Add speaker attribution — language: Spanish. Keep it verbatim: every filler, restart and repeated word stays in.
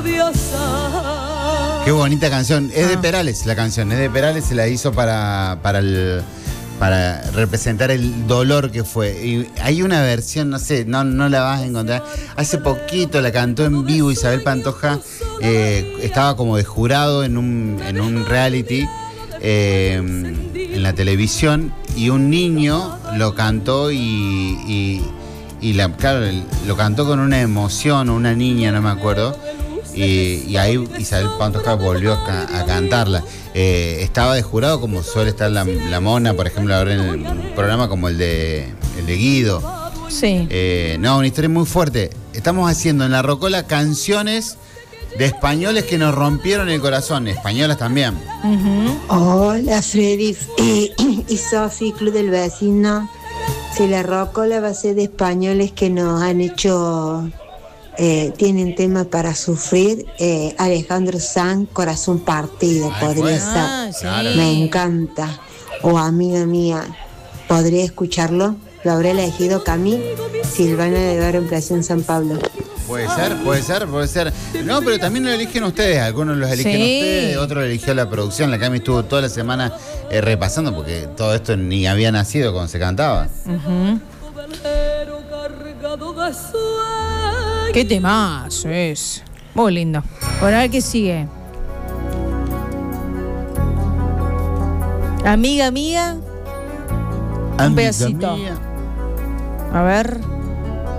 Speaker 1: Qué bonita canción. Es de Perales la canción, es de Perales, se la hizo para, para, el, para representar el dolor que fue. Y hay una versión, no sé, no, no la vas a encontrar. Hace poquito la cantó en vivo Isabel Pantoja, eh, estaba como de jurado en un, en un reality eh, en la televisión y un niño lo cantó y... y Y la, claro, lo cantó con una emoción, una niña, no me acuerdo. Y, y ahí Isabel Pantoja volvió a, ca a cantarla. Eh, estaba de jurado como suele estar la, la Mona, por ejemplo, ahora en el programa como el de, el de Guido.
Speaker 2: Sí.
Speaker 1: Eh, no, una historia muy fuerte. Estamos haciendo en La Rocola canciones de españoles que nos rompieron el corazón, españolas también.
Speaker 3: Uh-huh. Hola, Freddy y, y Sofi, Club del Vecino. Si La Rocola va a ser de españoles que nos han hecho, eh, tienen tema para sufrir, eh, Alejandro Sanz, Corazón Partido, Ay, podría bueno. ser. Ah, sí. Claro. Me encanta. O Amiga Mía, ¿podría escucharlo? Lo habré elegido Camil, Silvana de Barrio en Plaza en San Pablo.
Speaker 1: Puede ser, puede ser, puede ser. No, pero también lo eligen ustedes. Algunos los eligen sí. ustedes, otros lo eligió la producción. La Cami estuvo toda la semana eh, repasando porque todo esto ni había nacido cuando se cantaba.
Speaker 2: Uh-huh. Qué temazo es. Muy lindo. Por a ver qué sigue. Amiga mía. Un
Speaker 1: Amiga
Speaker 2: pedacito.
Speaker 1: Mía.
Speaker 2: A ver.